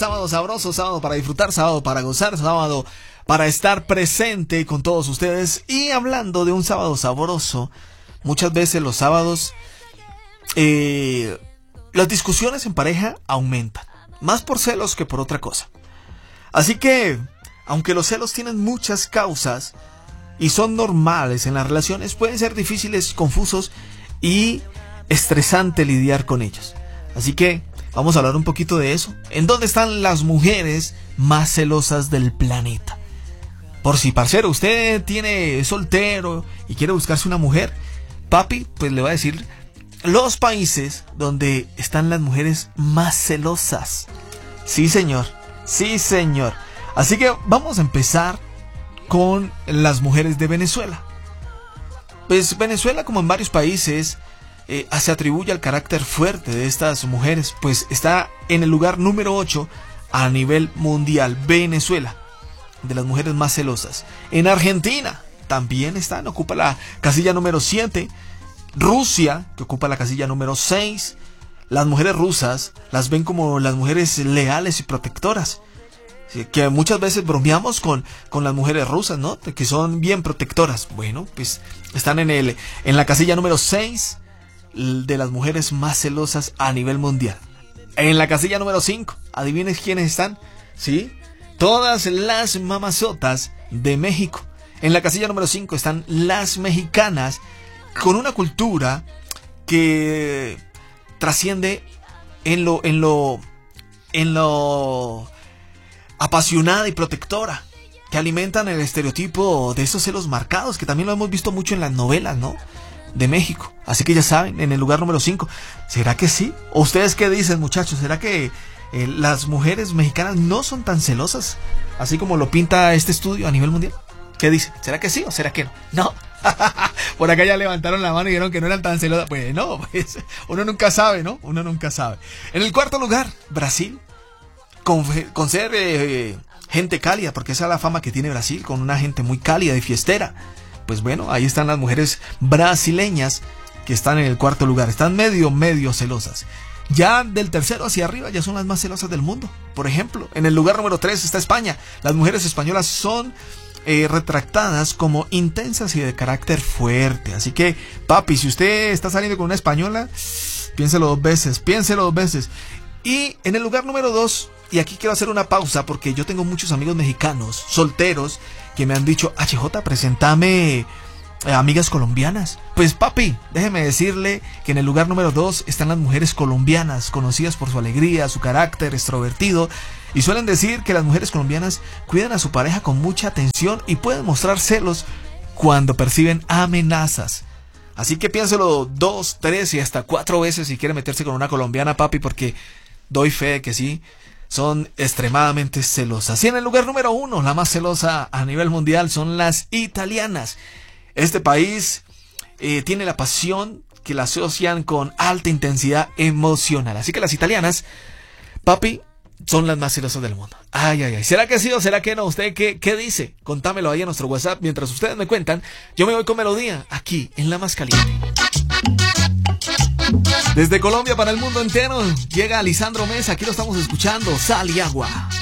Sábado sabroso, sábado para disfrutar, sábado para gozar, sábado para estar presente con todos ustedes. Y hablando de un sábado sabroso, muchas veces los sábados las discusiones en pareja aumentan, más por celos que por otra cosa. Así que, aunque los celos tienen muchas causas y son normales en las relaciones, pueden ser difíciles, confusos y estresante lidiar con ellos. Así que vamos a hablar un poquito de eso. ¿En dónde están las mujeres más celosas del planeta? Por si, parcero, usted es soltero y quiere buscarse una mujer, papi, pues le va a decir los países donde están las mujeres más celosas. Sí, señor. Sí, señor. Así que vamos a empezar con las mujeres de Venezuela. Pues Venezuela, como en varios países, se atribuye al carácter fuerte de estas mujeres, pues está en el lugar número 8 a nivel mundial. Venezuela, de las mujeres más celosas. En Argentina también ocupa la casilla número 7. Rusia, que ocupa la casilla número 6. Las mujeres rusas las ven como las mujeres leales y protectoras, que muchas veces bromeamos con las mujeres rusas, ¿no? Que son bien protectoras. Bueno, pues están en la casilla número 6 de las mujeres más celosas a nivel mundial. En la casilla número 5, adivinen quiénes están. ¿Sí? Todas las mamazotas de México. En la casilla número 5 están las mexicanas, con una cultura que trasciende en lo apasionada y protectora, que alimentan el estereotipo de esos celos marcados, que también lo hemos visto mucho en las novelas, ¿no?, de México. Así que ya saben, en el lugar número 5. ¿Será que sí? ¿O ustedes qué dicen, muchachos? ¿Será que las mujeres mexicanas no son tan celosas, así como lo pinta este estudio a nivel mundial? ¿Qué dicen? ¿Será que sí o será que no? No. Por acá ya levantaron la mano y dijeron que no eran tan celosas. Pues no, pues uno nunca sabe, ¿no? Uno nunca sabe. En el cuarto lugar, Brasil, con ser gente cálida, porque esa es la fama que tiene Brasil, con una gente muy cálida y fiestera. Pues bueno, ahí están las mujeres brasileñas que están en el cuarto lugar. Están medio celosas. Ya del tercero hacia arriba ya son las más celosas del mundo. Por ejemplo, en el lugar número 3 está España. Las mujeres españolas son retratadas como intensas y de carácter fuerte. Así que, papi, si usted está saliendo con una española, piénselo dos veces. Y en el lugar número 2, y aquí quiero hacer una pausa porque yo tengo muchos amigos mexicanos solteros que me han dicho: HJ, presentame amigas colombianas. Pues papi, déjeme decirle que en el lugar número 2 están las mujeres colombianas, conocidas por su alegría, su carácter extrovertido. Y suelen decir que las mujeres colombianas cuidan a su pareja con mucha atención y pueden mostrar celos cuando perciben amenazas. Así que piénselo 2, 3 y hasta 4 veces si quiere meterse con una colombiana, papi, porque doy fe de que sí, son extremadamente celosas. Y en el lugar número 1, la más celosa a nivel mundial, son las italianas. Este país tiene la pasión que la asocian con alta intensidad emocional. Así que las italianas, papi, son las más celosas del mundo. Ay. ¿Será que sí o será que no? ¿Usted qué dice? Contámelo ahí en nuestro WhatsApp. Mientras ustedes me cuentan, yo me voy con melodía aquí en La Más Caliente. Desde Colombia para el mundo entero llega Lisandro Mesa. Aquí lo estamos escuchando. Sal y Agua.